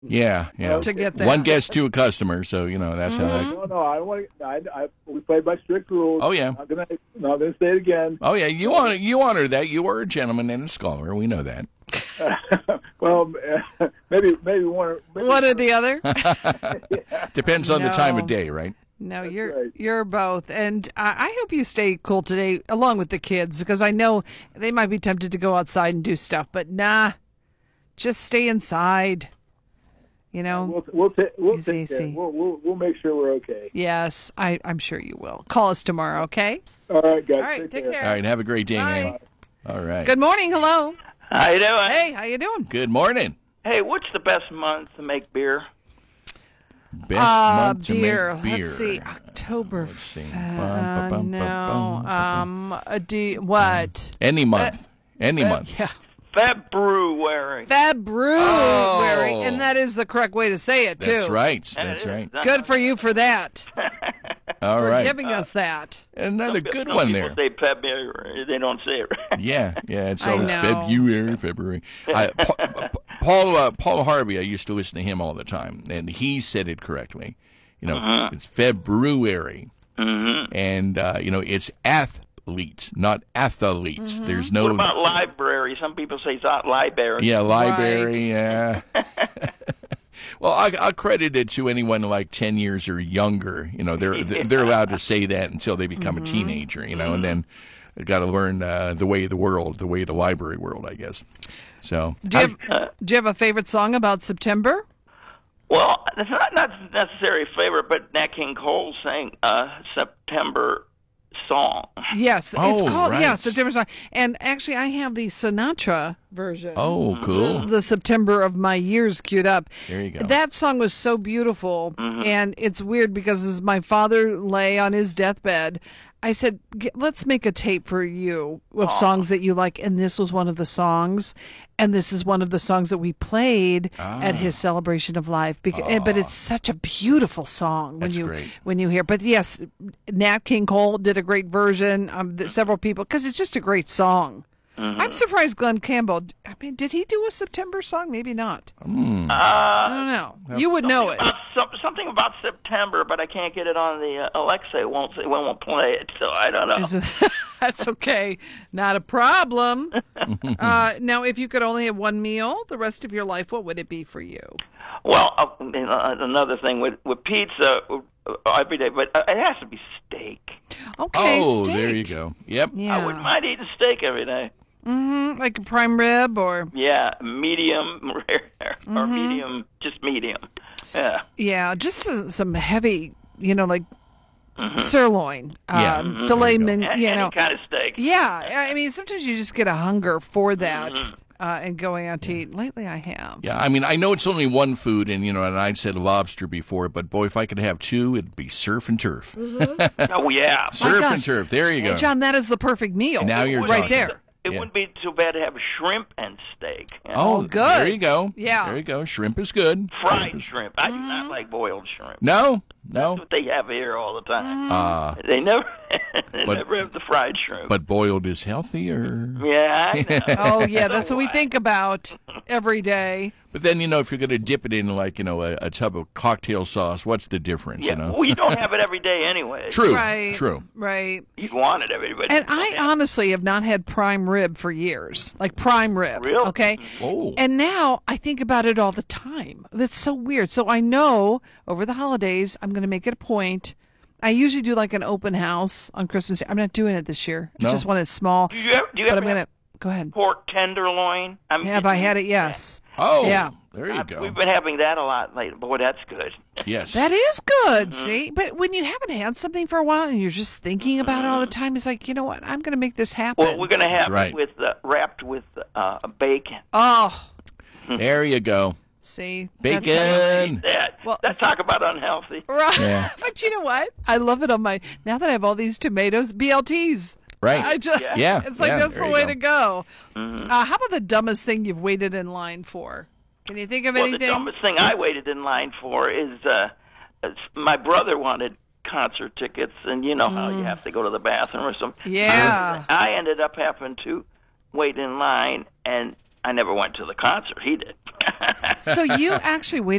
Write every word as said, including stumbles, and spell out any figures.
Yeah, yeah. To get that. One guest to a customer, so you know that's mm-hmm. how that. No, no, I don't want to. I, I, we play by strict rules. Oh yeah. I'm not gonna, not gonna say it again. Oh yeah, you honor you honor that. You are a gentleman and a scholar. We know that. Well, uh, maybe maybe one. Maybe one or the other. yeah. Depends on no. the time of day, right? No, That's you're right. you're both, and I, I hope you stay cool today, along with the kids, because I know they might be tempted to go outside and do stuff, but nah, just stay inside. You know, We'll we'll, ta- we'll Easy, take care. easy. We'll, we'll we'll make sure we're okay. yes, I, I'm sure you will. Call us tomorrow, okay? All right, guys. All right, take care. All right, have a great day, Bye. man. All right. Good morning, hello. How you doing? Hey, how you doing? Good morning. Hey, what's the best month to make beer? Best Uh, month to beer. make beer. Let's see, October. Let's see. Fe- Bum, ba, bum, no, ba, bum, ba, bum. um, uh, do, what? Any month. Any month. Yeah. February. February, Oh. and that is the correct way to say it too. That's right. And That's it is. right. Good for you for that. All for right. giving us that. Another Some good people one there. say February. They don't say it right. Yeah, yeah, it's I always know. February, February. I, Pa- Paul uh, Paul Harvey, I used to listen to him all the time, and he said it correctly. You know, Uh-huh. it's February, Mm-hmm. and uh, you know it's athletes, not athletes. Mm-hmm. There's no What about library? Some people say it's not library. yeah library. Yeah. Well, I, I credit it to anyone like ten years or younger. You know, they're they're allowed to say that until they become Mm-hmm. a teenager. You know, and then they got to learn uh, the way of the world, the way of the library world, I guess. So, Do you, have, do you have a favorite song about September? Well, it's not not necessarily a favorite, but Nat King Cole sang a September song. Yes, it's Oh, called right. yeah September song. And actually, I have the Sinatra version. oh, cool. The September of My Years queued up. There you go. That song was so beautiful, Mm-hmm. and it's weird because as my father lay on his deathbed, I said, "G- let's make a tape for you of songs that you like, and this was one of the songs, and this is one of the songs that we played at his celebration of life. Because, But it's such a beautiful song when That's you great. when you hear. But yes, Nat King Cole did a great version. Um, th- several people because it's just a great song. I'm surprised Glenn Campbell. I mean, did he do a September song? Maybe not. I don't know. You would know it. About some, something about September, but I can't get it on the uh, Alexa. It won't. It won't play it, so I don't know. Is it- That's okay. Not a problem. uh, now, if you could only have one meal the rest of your life, what would it be for you? Well, uh, you know, another thing with with pizza uh, every day, but uh, it has to be steak. Okay, oh, steak. there you go. Yep. Yeah. I wouldn't mind eating steak every day. Mm, like a prime rib or Yeah, medium rare or Mm-hmm. medium, just medium. Yeah. yeah, just some, some heavy, you know, like sirloin, Yeah. um, Mhm. filet There you go. mignon. A- You any know, kind of steak. yeah. I mean, sometimes you just get a hunger for that, Mm-hmm. uh, and going out to eat. Lately, I have. Yeah, I mean, I know it's only one food, and you know, and I'd said lobster before, but boy, if I could have two, it'd be surf and turf. Oh yeah. Surf and gosh. turf. There you go. John, that is the perfect meal. Now you're right talking. there. It Yeah. wouldn't be too bad to have shrimp and steak. you know? Oh, good. There you go. Yeah. There you go. Shrimp is good. Fried shrimp. I do Mm-hmm. not like boiled shrimp. No, no. That's what they have here all the time. Uh, They never, they But- never have the fried shrimp. but boiled is healthier. yeah, I know. Oh yeah, that's what we think about every day. But then, you know, if you're going to dip it in like, you know, a, a tub of cocktail sauce, what's the difference, Yeah, you know? well, you don't have it every day anyway. True. Right. True. Right. You want it every day. And I honestly have not had prime rib for years, like prime rib. Really? Okay. Oh. And now I think about it all the time. That's so weird. So I know over the holidays I'm going to make it a point. I usually do like an open house on Christmas Day. I'm not doing it this year. No? I just want it small. Do you ever, do you But ever I'm going have to go ahead. pork tenderloin? I mean, Have I had it? Yes. Oh, Yeah. there you I- go. We've been having that a lot lately. Boy, that's good. Yes. That is good, Mm-hmm. see? But when you haven't had something for a while and you're just thinking about it all the time, it's like, you know what? I'm going to make this happen. Well, we're going to have right. it with uh, wrapped with uh, bacon. Oh, There you go. see? Bacon. That's That, Well, that's talk about unhealthy. right. Yeah. But you know what? I love it on my, now that I have all these tomatoes, B L Ts. Right. I just, Yeah, it's like yeah, that's there the you way go. to go. Mm-hmm. Uh, how about the dumbest thing you've waited in line for? Can you think of Well, anything? the dumbest thing I waited in line for is uh, it's- my brother wanted concert tickets, and you know how you have to go to the bathroom or something. Mm. Yeah. I ended up having to wait in line, and I never went to the concert. He did. So you actually waited